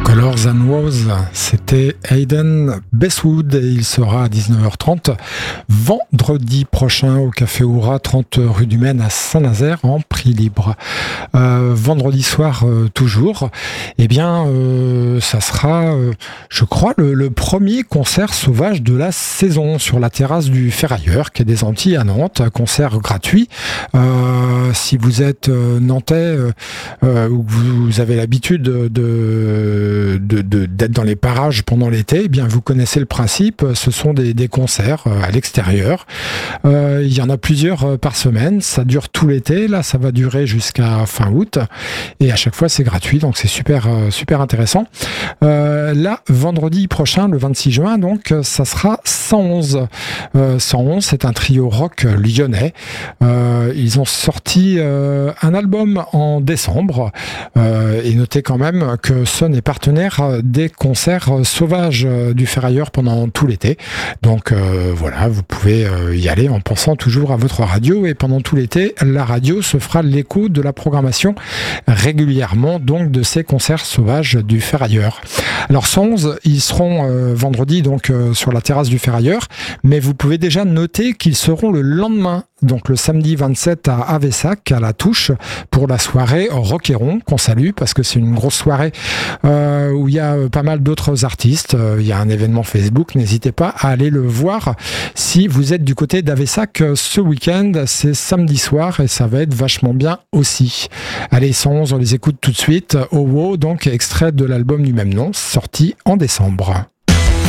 Colors and Woes, c'était Hayden Bestwood et il sera à 19h30 vendredi prochain au Café Oura, 30 rue du Maine à Saint-Nazaire en prix libre. Vendredi soir toujours, ça sera, je crois, le premier concert sauvage de la saison sur la terrasse du Ferrailleur, quai des Antilles à Nantes, un concert gratuit. Si vous êtes nantais ou que vous avez l'habitude d'être dans les parages pendant l'été, eh bien vous connaissez le principe, ce sont des concerts à l'extérieur. Il y en a plusieurs par semaine, ça dure tout l'été, là ça va durer jusqu'à fin août et à chaque fois c'est gratuit, donc c'est super intéressant. Là, vendredi prochain, le 26 juin, donc ça sera 111. 111, c'est un trio rock lyonnais. Ils ont sorti un album en décembre et notez quand même que Son est partenaire des concerts sauvages du Ferrailleur pendant tout l'été. Donc voilà, vous pouvez y aller en pensant toujours à votre radio et pendant tout l'été, la radio se fera l'écho de la programmation régulièrement donc de ces concerts sauvages du Ferrailleur. Alors 111, ils seront vendredi donc sur la terrasse du Ferrailleur, mais vous pouvez déjà noter qu'ils seront le lendemain, donc le samedi 27 à Avessac, à la Touche, pour la soirée Rockéron, qu'on salue parce que c'est une grosse soirée où il y a pas mal d'autres artistes. Il y a un événement Facebook, n'hésitez pas à aller le voir si vous êtes du côté d'Avessac ce week-end. C'est samedi soir et ça va être vachement bien aussi. Allez, 111, on les écoute tout de suite. Oh wow, donc extrait de l'album du même nom, sorti en décembre.